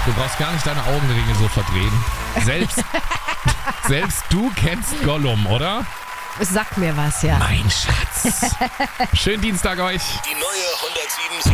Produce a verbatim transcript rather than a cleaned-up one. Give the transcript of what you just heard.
Du brauchst gar nicht deine Augenringe so verdrehen. Selbst, selbst du kennst Gollum, oder? Sag mir was, ja. Mein Schatz. Schönen Dienstag euch. Die neue hundertsieben Komma sieben